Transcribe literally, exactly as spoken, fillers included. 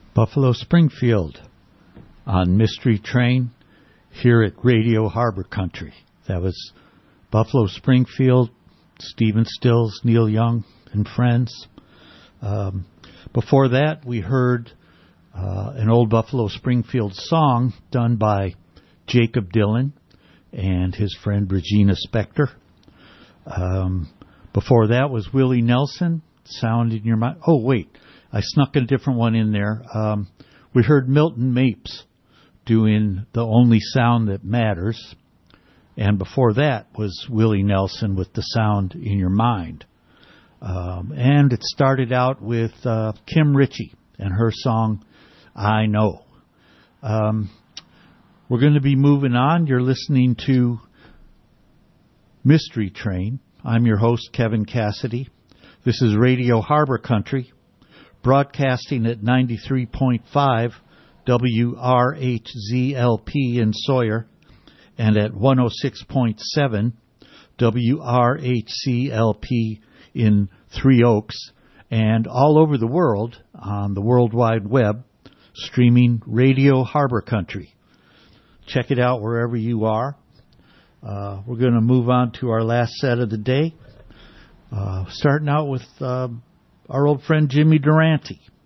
Buffalo Springfield on Mystery Train here at Radio Harbor Country. That was Buffalo Springfield, Stephen Stills, Neil Young, and friends. Um, before that, we heard uh, an old Buffalo Springfield song done by Jacob Dylan and his friend Regina Spektor. Um, before that was Willie Nelson, Sound in Your Mind. Oh, wait. I snuck a different one in there. Um, we heard Milton Mapes doing The Only Sound That Matters. And before that was Willie Nelson with The Sound in Your Mind. Um, and it started out with uh, Kim Ritchie and her song, I Know. Um, we're going to be moving on. You're listening to Mystery Train. I'm your host, Kevin Cassidy. This is Radio Harbor Country, broadcasting at ninety-three point five W R H Z L P in Sawyer and at one oh six point seven W R H C L P in Three Oaks and all over the world on the World Wide Web, streaming Radio Harbor Country. Check it out wherever you are. Uh, we're going to move on to our last set of the day, uh, starting out with uh, our old friend Jimmy Durante.